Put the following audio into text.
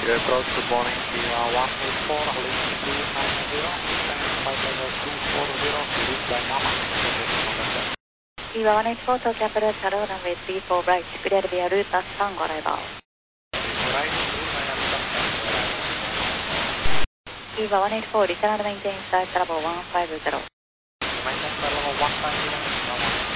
Your approach, good morning, Viva 184, leading 290, flight level 240, lead by Mama. Viva 184, Tokyo approach, hello, runway 34 right, clear via route bus Tango arrival. Right, Viva 184, return and maintain flight level 150. maintain flight level 150.